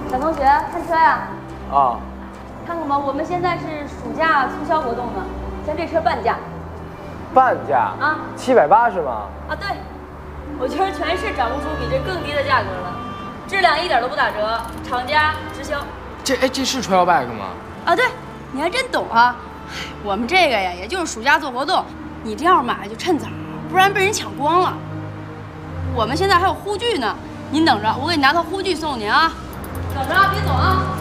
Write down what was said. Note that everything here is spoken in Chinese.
小同学看车呀？ 啊， 看看吧，我们现在是暑假促销活动呢，像这车半价。 半价啊 ？780吗？ 啊，对，我觉得全市找不出比这更低的价格了，质量一点都不打折，厂家直销。 这是 Trailbike 吗？ 啊，对，你还真懂啊！我们这个呀，也就是暑假做活动，你这要买就趁早，不然被人抢光了。我们现在还有护具呢，您等着，我给你拿套护具送您啊。等着啊，别走啊！